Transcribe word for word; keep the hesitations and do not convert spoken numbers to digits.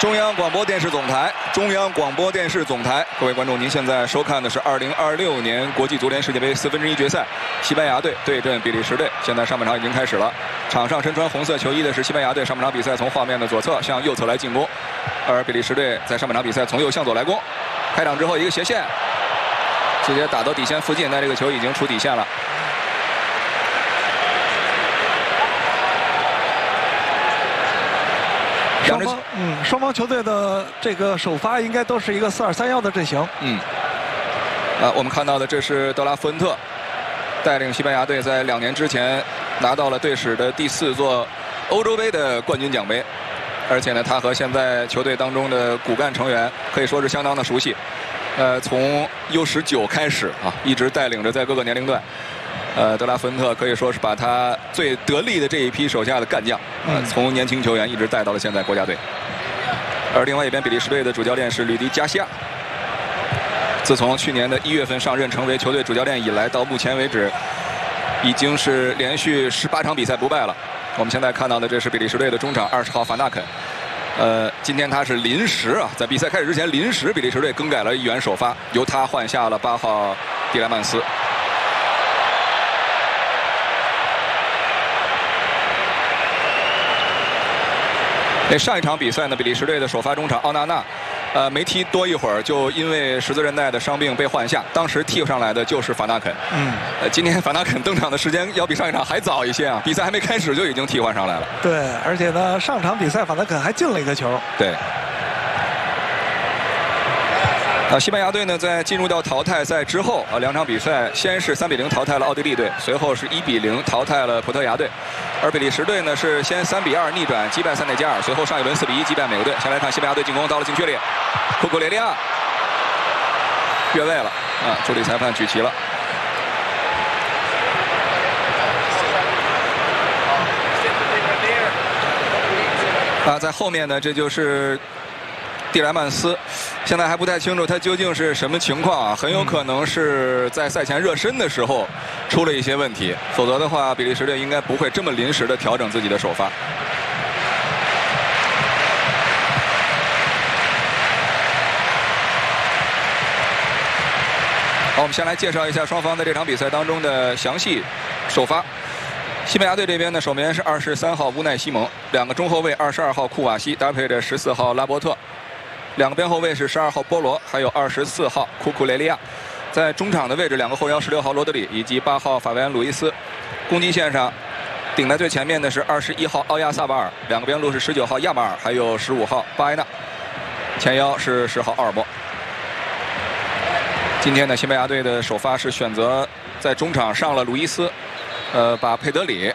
中央广播电视总台，中央广播电视总台，各位观众，您现在收看的是二零二六年国际足联世界杯四分之一决赛，西班牙队对阵比利时队。现在上半场已经开始了，场上身穿红色球衣的是西班牙队。上半场比赛从画面的左侧向右侧来进攻，而比利时队在上半场比赛从右向左来攻。开场之后一个斜线，直接打到底线附近，但这个球已经出底线了。 双方嗯，双方球队的这个首发应该都是一个四二三一的阵型。 嗯，啊，我们看到的这是德拉福恩特带领西班牙队在两年之前拿到了队史的第四座欧洲杯的冠军奖杯，而且呢，他和现在球队当中的骨干成员可以说是相当的熟悉。呃，从 U 十九开始啊，一直带领着在各个年龄段。 呃，德拉福恩特可以说是把他最得力的这一批手下的干将，呃，从年轻球员一直带到了现在国家队。而另外一边，比利时队的主教练是吕迪加西亚。自从去年的一月份上任成为球队主教练以来，到目前为止，已经是连续十八场比赛不败了。我们现在看到的这是比利时队的中场二十号法纳肯。呃，今天他是临时啊，在比赛开始之前临时，比利时队更改了一员首发，由他换下了八号蒂莱曼斯。 那上一场比赛呢，比利时队的首发中场奥纳纳，呃，没踢多一会儿，就因为十字韧带的伤病被换下。当时替上来的就是法纳肯。嗯，呃，今天法纳肯登场的时间要比上一场还早一些啊，比赛还没开始就已经替换上来了。 对，而且呢，上场比赛法纳肯还进了一个球。 对。 啊，西班牙队呢，在进入到淘汰赛之后啊，两场比赛先是三比零淘汰了奥地利队，随后是一比零淘汰了葡萄牙队，而比利时队呢是先三比二逆转击败塞内加尔，随后上一轮四比一击败美国队。先来看西班牙队进攻到了禁区里，库库雷利亚越位了啊，助理裁判举旗了。啊，在后面呢，这就是。 蒂莱曼斯现在还不太清楚他究竟是什么情况啊，很有可能是在赛前热身的时候出了一些问题，否则的话，比利时队应该不会这么临时的调整自己的首发。好，我们先来介绍一下双方在这场比赛当中的详细首发。 西班牙队这边呢，守门员是二十三号乌奈西蒙，两个中后卫二十二号库瓦西搭配着十四号拉波特，两个边后卫是十二号波罗，还有二十四号库库雷利亚。在中场的位置，两个后腰十六号罗德里以及八号法维安鲁伊斯。攻击线上，顶在最前面的是二十一号奥亚萨瓦尔，两个边路是十九号亚马尔，还有十五号巴埃纳，前腰是十号奥尔莫。今天呢，西班牙队的首发是选择在中场上了鲁伊斯。 呃，把佩德里